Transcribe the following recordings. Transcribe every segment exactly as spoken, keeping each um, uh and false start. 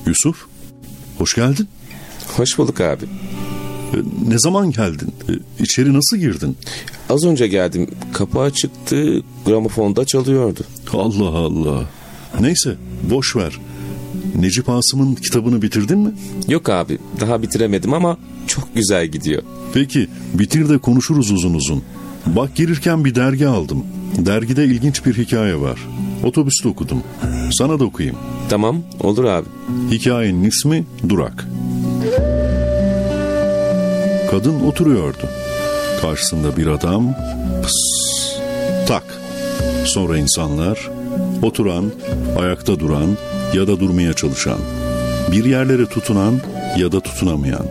Yusuf, hoş geldin. Hoş bulduk abi. Ne zaman geldin? İçeri nasıl girdin? Az önce geldim. Kapı açıktı, gramofonda çalıyordu. Allah Allah. Neyse, boş ver. Necip Asım'ın kitabını bitirdin mi? Yok abi, daha bitiremedim ama çok güzel gidiyor. Peki, bitir de konuşuruz uzun uzun. Bak, gelirken bir dergi aldım. Dergide ilginç bir hikaye var. Otobüste okudum. Sana da okuyayım. Tamam, olur abi. Hikayenin ismi Durak. Kadın oturuyordu. Karşısında bir adam, pıs, tak. Sonra insanlar, oturan, ayakta duran ya da durmaya çalışan, bir yerlere tutunan ya da tutunamayan,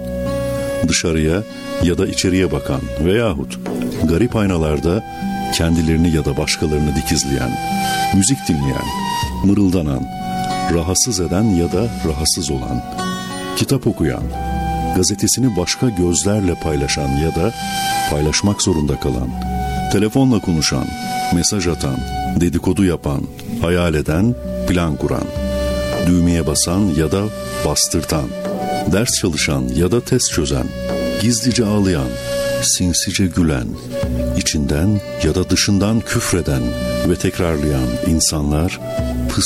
dışarıya ya da içeriye bakan veyahut garip aynalarda kendilerini ya da başkalarını dikizleyen, müzik dinleyen, mırıldanan, rahatsız eden ya da rahatsız olan, kitap okuyan, gazetesini başka gözlerle paylaşan ya da paylaşmak zorunda kalan, telefonla konuşan, mesaj atan, dedikodu yapan, hayal eden, plan kuran, düğmeye basan ya da bastırtan, ders çalışan ya da test çözen, gizlice ağlayan, sinsice gülen, içinden ya da dışından küfreden ve tekrarlayan insanlar pıs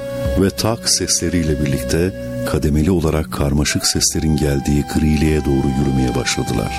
ve tak sesleriyle birlikte kademeli olarak karmaşık seslerin geldiği griliğe doğru yürümeye başladılar.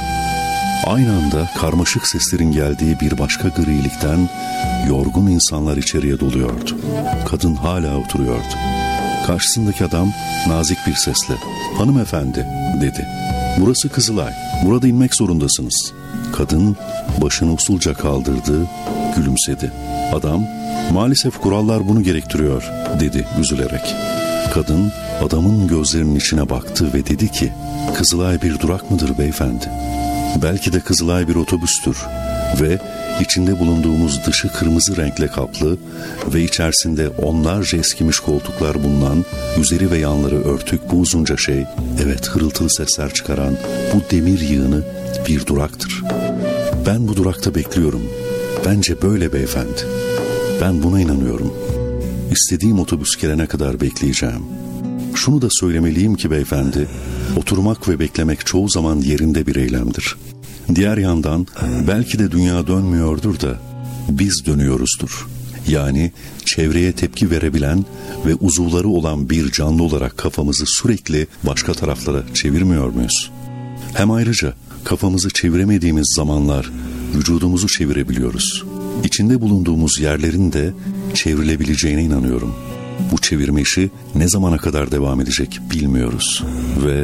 Aynı anda karmaşık seslerin geldiği bir başka grilikten yorgun insanlar içeriye doluyordu. Kadın hala oturuyordu. Karşısındaki adam nazik bir sesle "Hanımefendi," dedi. "Burası Kızılay. Burada inmek zorundasınız." Kadın başını usulca kaldırdı, gülümsedi. Adam "Maalesef kurallar bunu gerektiriyor," dedi üzülerek. Kadın adamın gözlerinin içine baktı ve dedi ki, "Kızılay bir durak mıdır beyefendi? Belki de Kızılay bir otobüstür ve içinde bulunduğumuz dışı kırmızı renkle kaplı ve içerisinde onlarca eskimiş koltuklar bulunan, üzeri ve yanları örtük bu uzunca şey, evet hırıltılı sesler çıkaran bu demir yığını bir duraktır. Ben bu durakta bekliyorum. Bence böyle beyefendi. Ben buna inanıyorum. İstediğim otobüs gelene kadar bekleyeceğim. Şunu da söylemeliyim ki beyefendi, oturmak ve beklemek çoğu zaman yerinde bir eylemdir. Diğer yandan belki de dünya dönmüyordur da biz dönüyoruzdur. Yani çevreye tepki verebilen ve uzuvları olan bir canlı olarak kafamızı sürekli başka taraflara çevirmiyor muyuz? Hem ayrıca kafamızı çeviremediğimiz zamanlar vücudumuzu çevirebiliyoruz. İçinde bulunduğumuz yerlerin de çevrilebileceğine inanıyorum. Bu çevirme işi ne zamana kadar devam edecek bilmiyoruz. Ve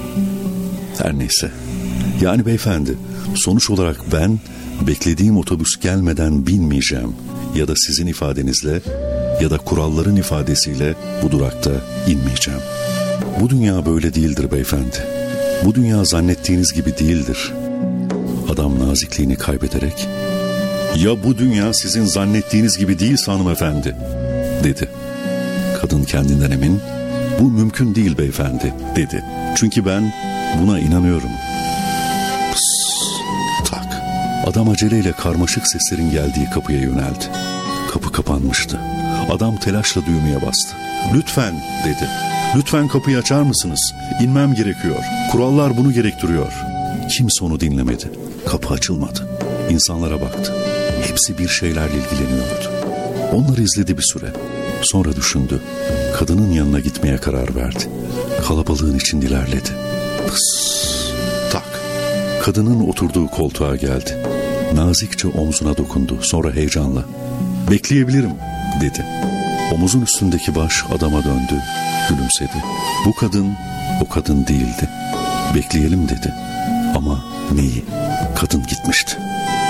her neyse. Yani beyefendi, sonuç olarak ben beklediğim otobüs gelmeden binmeyeceğim. Ya da sizin ifadenizle ya da kuralların ifadesiyle bu durakta inmeyeceğim. Bu dünya böyle değildir beyefendi. Bu dünya zannettiğiniz gibi değildir. Adam nazikliğini kaybederek, "Ya bu dünya sizin zannettiğiniz gibi değilse hanımefendi," dedi. Kadın kendinden emin, "Bu mümkün değil beyefendi," dedi. "Çünkü ben buna inanıyorum." Pıs, tak. Adam aceleyle karmaşık seslerin geldiği kapıya yöneldi. Kapı kapanmıştı. Adam telaşla düğmeye bastı. "Lütfen," dedi. "Lütfen kapıyı açar mısınız? İnmem gerekiyor. Kurallar bunu gerektiriyor." Kimse onu dinlemedi. Kapı açılmadı. İnsanlara baktı. Hepsi bir şeylerle ilgileniyordu. Onları izledi bir süre. Sonra düşündü. Kadının yanına gitmeye karar verdi. Kalabalığın içinde ilerledi. Pıs, tak. Kadının oturduğu koltuğa geldi. Nazikçe omzuna dokundu. Sonra heyecanla, "Bekleyebilirim," dedi. Omuzun üstündeki baş adama döndü. Gülümsedi. Bu kadın o kadın değildi. "Bekleyelim," dedi. Ama neyi? Kadın gitmişti.